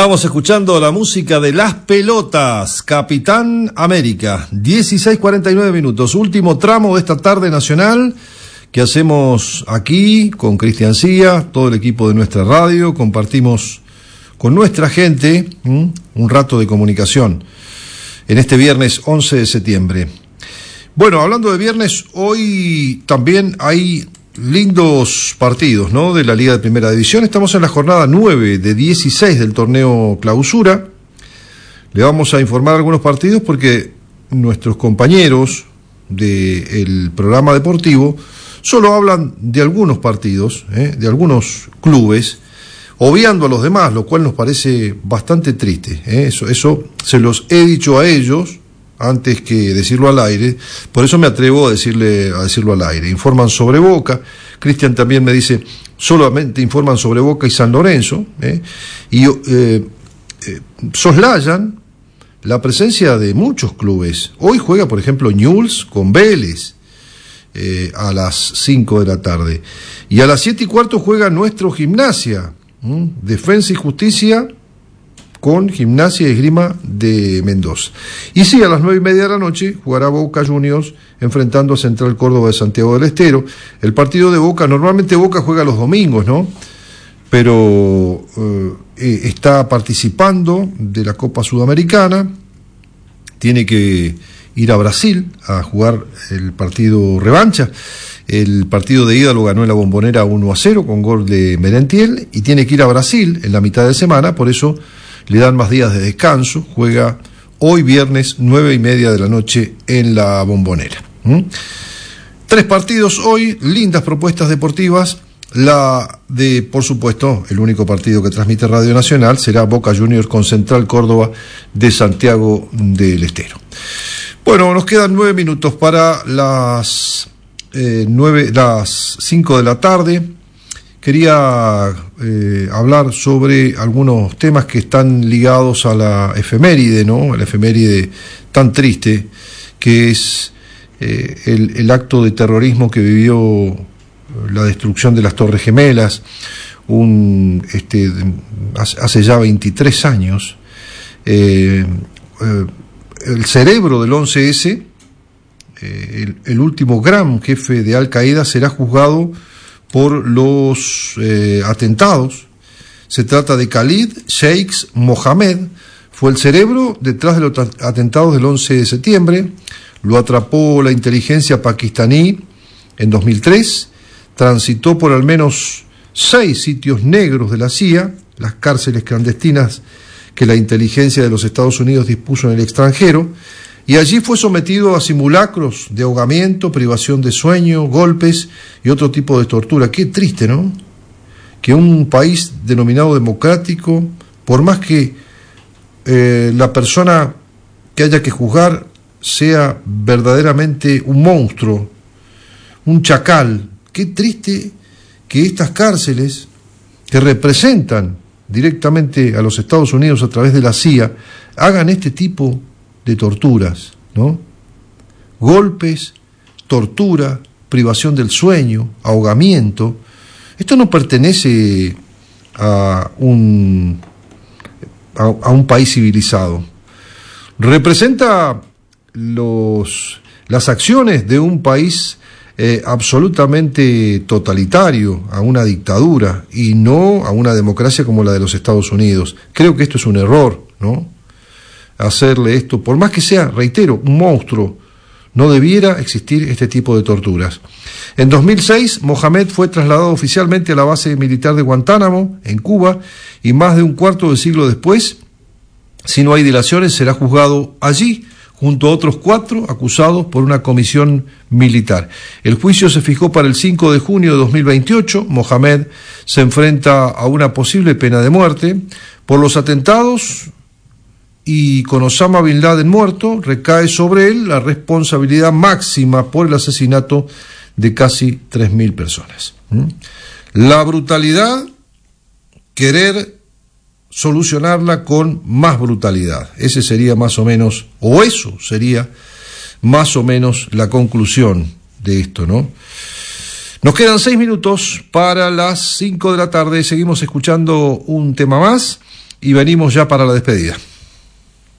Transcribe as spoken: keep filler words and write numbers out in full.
Estábamos escuchando la música de Las Pelotas, Capitán América, dieciséis cuarenta y nueve minutos, último tramo de esta tarde nacional que hacemos aquí con Cristian Cía, todo el equipo de nuestra radio, compartimos con nuestra gente ¿m? un rato de comunicación en este viernes once de septiembre. Bueno, hablando de viernes, hoy también hay lindos partidos, ¿no?, de la Liga de Primera División. Estamos en la jornada nueve de dieciséis del torneo Clausura. Le vamos a informar algunos partidos porque nuestros compañeros del programa deportivo solo hablan de algunos partidos, ¿eh? de algunos clubes, obviando a los demás, lo cual nos parece bastante triste, ¿eh? Eso, eso se los he dicho a ellos antes que decirlo al aire, por eso me atrevo a decirle a decirlo al aire. Informan sobre Boca, Cristian también me dice, solamente informan sobre Boca y San Lorenzo, ¿eh? y eh, eh, soslayan la presencia de muchos clubes. Hoy juega, por ejemplo, Newell's con Vélez eh, a las cinco de la tarde, y a las siete y cuarto juega nuestro Gimnasia, ¿m? Defensa y Justicia con Gimnasia y Esgrima de Mendoza. Y sí, a las nueve y media de la noche jugará Boca Juniors enfrentando a Central Córdoba de Santiago del Estero. El partido de Boca, normalmente Boca juega los domingos, ¿no? Pero eh, está participando de la Copa Sudamericana, tiene que ir a Brasil a jugar el partido revancha. El partido de ida lo ganó en la Bombonera uno a cero con gol de Merentiel, y tiene que ir a Brasil en la mitad de semana, por eso le dan más días de descanso. Juega hoy viernes nueve y media de la noche en la Bombonera. ¿Mm? Tres partidos hoy, lindas propuestas deportivas. La de, por supuesto, el único partido que transmite Radio Nacional será Boca Juniors con Central Córdoba de Santiago del Estero. Bueno, nos quedan nueve minutos para las eh, nueve, las cinco de la tarde. Quería eh, hablar sobre algunos temas que están ligados a la efeméride, ¿no? A la efeméride tan triste que es eh, el, el acto de terrorismo que vivió la destrucción de las Torres Gemelas, un, este, hace ya veintitrés años. Eh, eh, el cerebro del once ese, eh, el, el último gran jefe de Al Qaeda, será juzgado por los eh, atentados. Se trata de Khalid Sheikh Mohammed, fue el cerebro detrás de los atentados del once de septiembre, lo atrapó la inteligencia pakistaní en dos mil tres, transitó por al menos seis sitios negros de la C I A, las cárceles clandestinas que la inteligencia de los Estados Unidos dispuso en el extranjero, y allí fue sometido a simulacros de ahogamiento, privación de sueño, golpes y otro tipo de tortura. Qué triste, ¿no? Que un país denominado democrático, por más que eh, la persona que haya que juzgar sea verdaderamente un monstruo, un chacal, qué triste que estas cárceles, que representan directamente a los Estados Unidos a través de la C I A, hagan este tipo de torturas, ¿no? Golpes, tortura, privación del sueño, ahogamiento. Esto no pertenece a un a, a un país civilizado. Representa los las acciones de un país eh, absolutamente totalitario, a una dictadura, y no a una democracia como la de los Estados Unidos. Creo que esto es un error, ¿no? Hacerle esto, por más que sea, reitero, un monstruo, no debiera existir este tipo de torturas. En dos mil seis, Mohamed fue trasladado oficialmente a la base militar de Guantánamo, en Cuba, y más de un cuarto de siglo después, si no hay dilaciones, será juzgado allí, junto a otros cuatro acusados por una comisión militar. El juicio se fijó para el cinco de junio de dos mil veintiocho. Mohamed se enfrenta a una posible pena de muerte por los atentados, y con Osama Bin Laden muerto, recae sobre él la responsabilidad máxima por el asesinato de casi tres mil personas. ¿Mm? La brutalidad, querer solucionarla con más brutalidad. Ese sería más o menos, o eso sería más o menos la conclusión de esto, ¿no? Nos quedan seis minutos para las cinco de la tarde. Seguimos escuchando un tema más y venimos ya para la despedida.